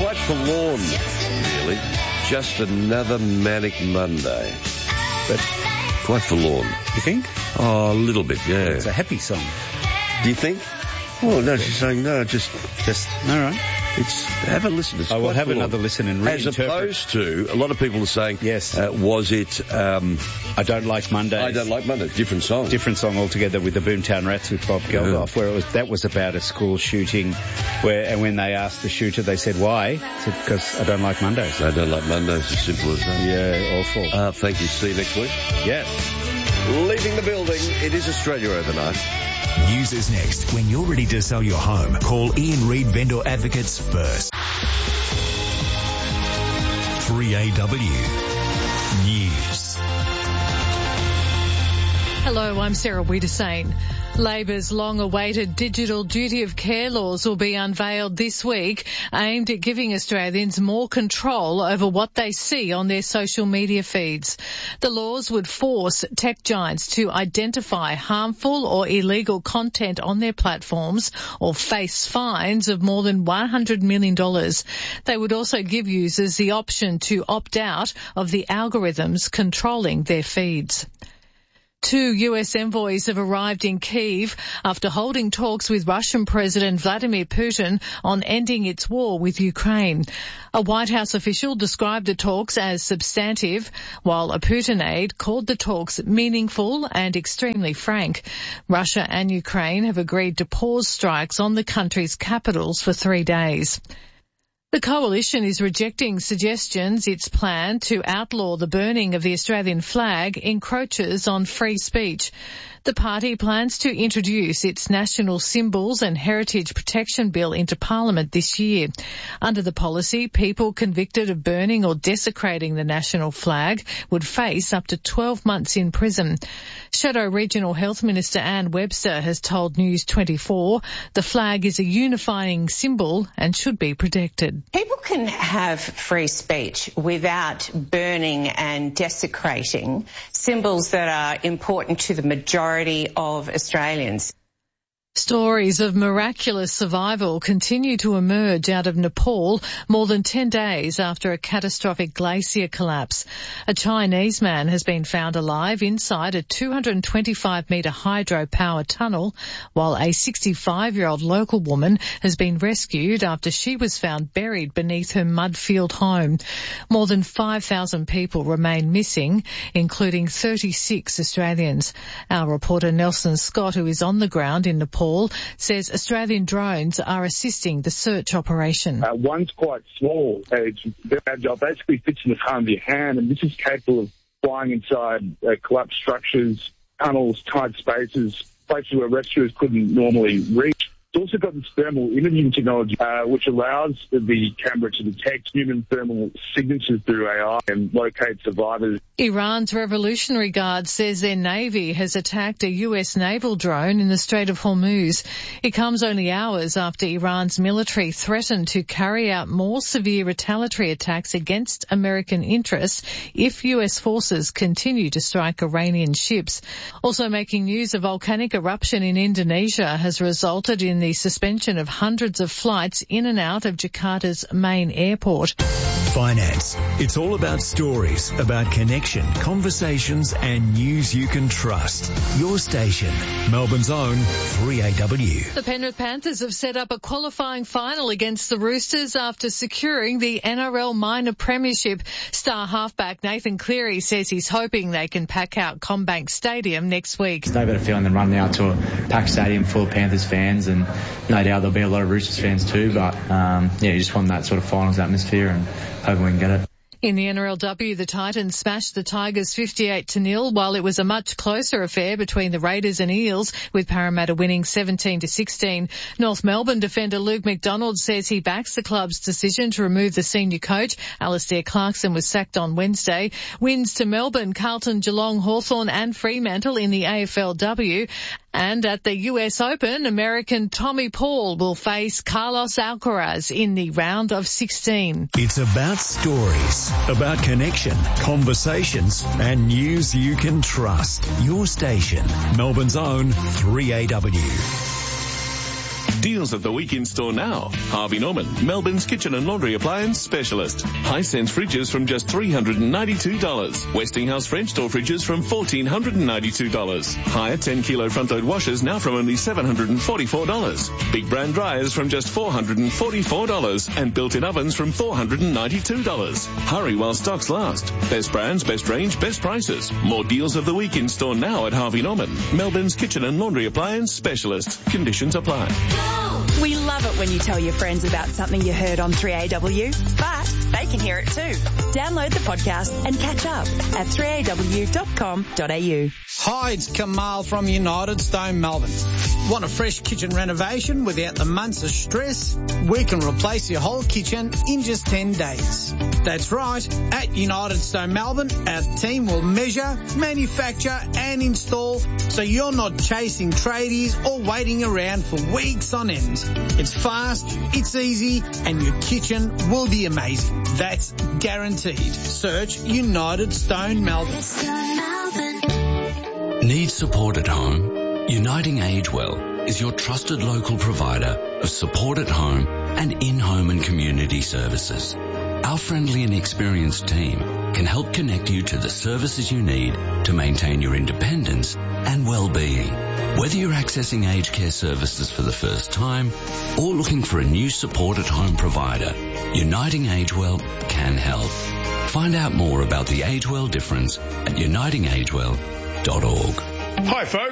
quite forlorn, really. Just another manic Monday. But quite forlorn. You think? Oh, a little bit, yeah. It's a happy song. Do you think? Oh, no, she's saying no, just all right. It's have a listen. It's I will have forlorn. another listen and reinterpret. As opposed to, a lot of people are saying, yes, was it? I Don't Like Mondays. I Don't Like Mondays. Different song. Different song altogether with the Boomtown Rats with Bob Geldof, where that was about a school shooting, and when they asked the shooter, they said why? He said because I don't like Mondays. I don't like Mondays. As simple as that. Yeah, awful. Thank you. See you next week. Yeah. Leaving the building. It is Australia overnight. News is next. When you're ready to sell your home, call Ian Reid Vendor Advocates first. 3AW News. Hello, I'm Sarah Wiedersane. Labor's long-awaited digital duty of care laws will be unveiled this week, aimed at giving Australians more control over what they see on their social media feeds. The laws would force tech giants to identify harmful or illegal content on their platforms or face fines of more than $100 million. They would also give users the option to opt out of the algorithms controlling their feeds. 2 US envoys have arrived in Kyiv after holding talks with Russian President Vladimir Putin on ending its war with Ukraine. A White House official described the talks as substantive, while a Putin aide called the talks meaningful and extremely frank. Russia and Ukraine have agreed to pause strikes on the country's capitals for 3 days. The Coalition is rejecting suggestions its plan to outlaw the burning of the Australian flag encroaches on free speech. The party plans to introduce its National Symbols and Heritage Protection Bill into Parliament this year. Under the policy, people convicted of burning or desecrating the national flag would face up to 12 months in prison. Shadow Regional Health Minister Anne Webster has told News 24 the flag is a unifying symbol and should be protected. People can have free speech without burning and desecrating symbols that are important to the majority of Australians. Stories of miraculous survival continue to emerge out of Nepal more than 10 days after a catastrophic glacier collapse. A Chinese man has been found alive inside a 225-metre hydropower tunnel, while a 65-year-old local woman has been rescued after she was found buried beneath her mud-filled home. More than 5,000 people remain missing, including 36 Australians. Our reporter Nelson Scott, who is on the ground in Nepal, says Australian drones are assisting the search operation. One's quite small. It's very agile. Basically fits in the palm of your hand, and this is capable of flying inside collapsed structures, tunnels, tight spaces, places where rescuers couldn't normally reach. It's also got this thermal imaging technology, which allows the camera to detect human thermal signatures through AI and locate survivors. Iran's Revolutionary Guard says their Navy has attacked a US naval drone in the Strait of Hormuz. It comes only hours after Iran's military threatened to carry out more severe retaliatory attacks against American interests if US forces continue to strike Iranian ships. Also making news, a volcanic eruption in Indonesia has resulted in the suspension of hundreds of flights in and out of Jakarta's main airport. Finance. It's all about stories, about connection, conversations and news you can trust. Your station, Melbourne's own 3AW. The Penrith Panthers have set up a qualifying final against the Roosters after securing the NRL minor premiership. Star halfback Nathan Cleary says he's hoping they can pack out CommBank Stadium next week. There's no better feeling than running out to a packed stadium full of Panthers fans, and no doubt there'll be a lot of Roosters fans too, but you just want that sort of finals atmosphere and hoping we can get it. In the NRLW, the Titans smashed the Tigers 58-0, while it was a much closer affair between the Raiders and Eels, with Parramatta winning 17-16. North Melbourne defender Luke McDonald says he backs the club's decision to remove the senior coach. Alistair Clarkson was sacked on Wednesday. Wins to Melbourne, Carlton, Geelong, Hawthorn and Fremantle in the AFLW. And at the US Open, American Tommy Paul will face Carlos Alcaraz in the round of 16. It's about stories, about connection, conversations and news you can trust. Your station, Melbourne's own 3AW. Deals of the week in store now. Harvey Norman, Melbourne's kitchen and laundry appliance specialist. Hisense fridges from just $392. Westinghouse French door fridges from $1,492. Hire 10 kilo front load washers now from only $744. Big brand dryers from just $444 and built-in ovens from $492. Hurry while stocks last. Best brands, best range, best prices. More deals of the week in store now at Harvey Norman, Melbourne's kitchen and laundry appliance specialist. Conditions apply. We love it when you tell your friends about something you heard on 3AW, but they can hear it too. Download the podcast and catch up at 3aw.com.au. Hi, it's Kamal from United Stone Melbourne. Want a fresh kitchen renovation without the months of stress? We can replace your whole kitchen in just 10 days. That's right. At United Stone Melbourne, our team will measure, manufacture and install so you're not chasing tradies or waiting around for weeks on end. It's fast, it's easy, and your kitchen will be amazing. That's guaranteed. Search United Stone Melbourne. Need support at home? Uniting Agewell is your trusted local provider of support at home and in-home and community services. Our friendly and experienced team can help connect you to the services you need to maintain your independence and well-being. Whether you're accessing aged care services for the first time or looking for a new support at home provider, Uniting Agewell can help. Find out more about the Agewell difference at unitingagewell.org. Hi folks.